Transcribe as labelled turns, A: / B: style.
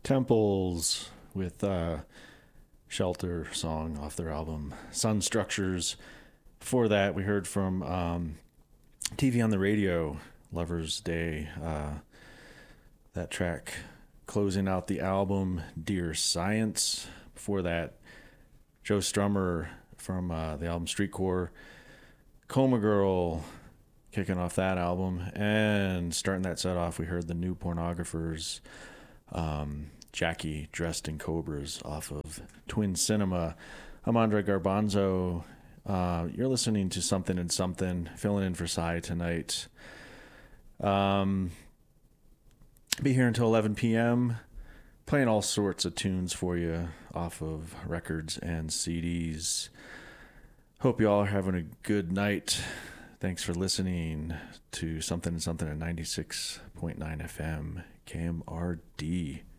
A: Temples with Shelter song off their album Sun Structures. Before that, we heard from TV on the Radio, Lover's Day. That track closing out the album, Dear Science. Before that, Joe Strummer from the album Streetcore, Coma Girl, kicking off that album. And starting that set off, we heard the New Pornographers, Jackie Dressed in Cobras off of Twin Cinema. I'm Andre Garbanzo. You're listening to Something and Something, filling in for Cy tonight. Be here until 11 p.m. playing all sorts of tunes for you off of records and CDs. Hope you all are having a good night. Thanks for listening to Something and Something at 96.9 FM KMRD.